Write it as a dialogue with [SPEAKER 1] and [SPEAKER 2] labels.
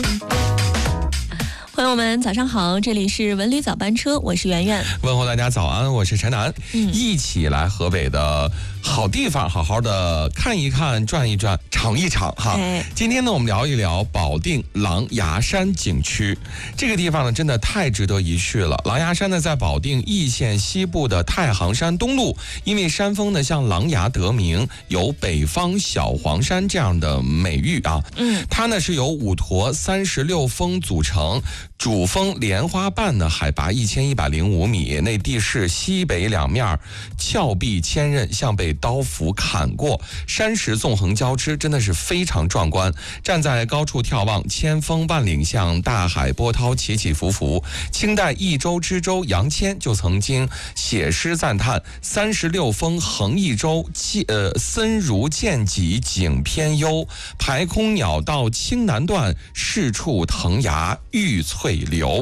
[SPEAKER 1] 朋友们早上好，这里是文旅早班车，我是圆圆。
[SPEAKER 2] 问候大家早安，我是陈楠。一起来河北的好地方好好的看一看，转一转，尝一尝哈。今天呢，我们聊一聊保定狼牙山景区。这个地方呢，真的太值得一去了。狼牙山呢，在保定易县西部的太行山东麓，因为山峰呢像狼牙得名，有北方小黄山这样的美誉啊。它呢是由5坨36峰组成，主峰莲花瓣呢海拔1105米，内地势西北两面峭壁千仞，向北刀斧砍过，山石纵横交织，真的是非常壮观。站在高处眺望，千峰万岭向大海波涛起起伏伏。清代益州知州杨谦就曾经写诗赞叹：36峰横一州，森如剑脊景偏幽，排空鸟道青南断，是处藤芽玉翠流。